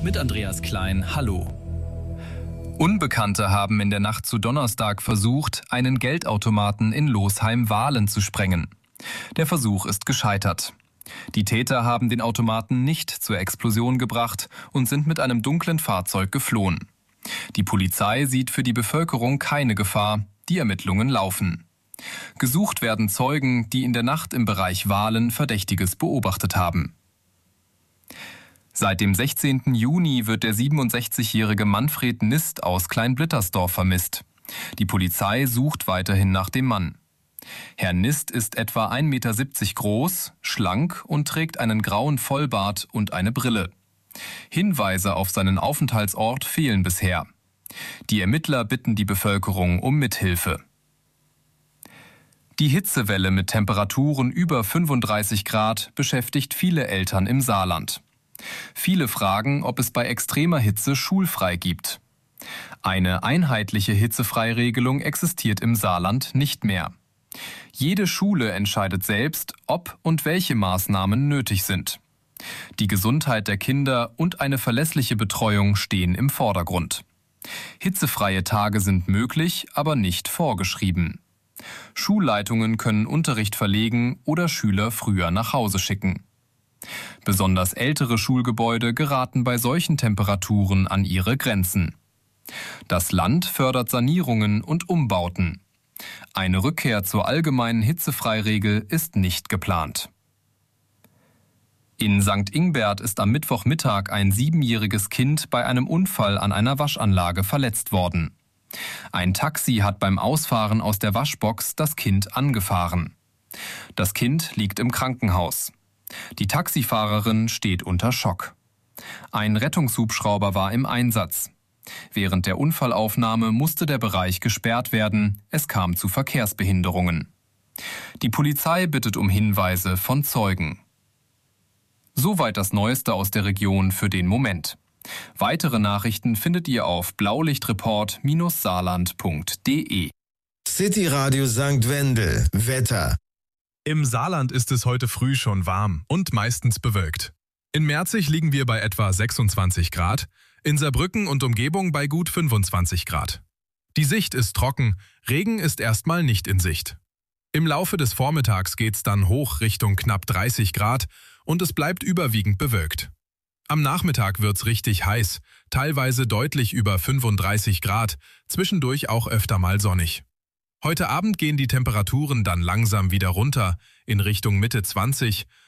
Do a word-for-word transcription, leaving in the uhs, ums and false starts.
mit Andreas Klein. Hallo. Unbekannte haben in der Nacht zu Donnerstag versucht, einen Geldautomaten in Losheim-Wahlen zu sprengen. Der Versuch ist gescheitert. Die Täter haben den Automaten nicht zur Explosion gebracht und sind mit einem dunklen Fahrzeug geflohen. Die Polizei sieht für die Bevölkerung keine Gefahr. Die Ermittlungen laufen. Gesucht werden Zeugen, die in der Nacht im Bereich Wahlen Verdächtiges beobachtet haben. Seit dem sechzehnten Juni wird der siebenundsechzigjährige Manfred Nist aus Kleinblittersdorf vermisst. Die Polizei sucht weiterhin nach dem Mann. Herr Nist ist etwa ein Meter siebzig groß, schlank und trägt einen grauen Vollbart und eine Brille. Hinweise auf seinen Aufenthaltsort fehlen bisher. Die Ermittler bitten die Bevölkerung um Mithilfe. Die Hitzewelle mit Temperaturen über fünfunddreißig Grad beschäftigt viele Eltern im Saarland. Viele fragen, ob es bei extremer Hitze schulfrei gibt. Eine einheitliche Hitzefreiregelung existiert im Saarland nicht mehr. Jede Schule entscheidet selbst, ob und welche Maßnahmen nötig sind. Die Gesundheit der Kinder und eine verlässliche Betreuung stehen im Vordergrund. Hitzefreie Tage sind möglich, aber nicht vorgeschrieben. Schulleitungen können Unterricht verlegen oder Schüler früher nach Hause schicken. Besonders ältere Schulgebäude geraten bei solchen Temperaturen an ihre Grenzen. Das Land fördert Sanierungen und Umbauten. Eine Rückkehr zur allgemeinen Hitzefreiregel ist nicht geplant. In Sankt Ingbert ist am Mittwochmittag ein siebenjähriges Kind bei einem Unfall an einer Waschanlage verletzt worden. Ein Taxi hat beim Ausfahren aus der Waschbox das Kind angefahren. Das Kind liegt im Krankenhaus. Die Taxifahrerin steht unter Schock. Ein Rettungshubschrauber war im Einsatz. Während der Unfallaufnahme musste der Bereich gesperrt werden. Es kam zu Verkehrsbehinderungen. Die Polizei bittet um Hinweise von Zeugen. Soweit das Neueste aus der Region für den Moment. Weitere Nachrichten findet ihr auf blaulichtreport Bindestrich saarland Punkt de. City Radio Sankt Wendel. Wetter. Im Saarland ist es heute früh schon warm und meistens bewölkt. In Merzig liegen wir bei etwa sechsundzwanzig Grad, in Saarbrücken und Umgebung bei gut fünfundzwanzig Grad. Die Sicht ist trocken, Regen ist erstmal nicht in Sicht. Im Laufe des Vormittags geht's dann hoch Richtung knapp dreißig Grad und es bleibt überwiegend bewölkt. Am Nachmittag wird's richtig heiß, teilweise deutlich über fünfunddreißig Grad, zwischendurch auch öfter mal sonnig. Heute Abend gehen die Temperaturen dann langsam wieder runter, in Richtung Mitte zwanzig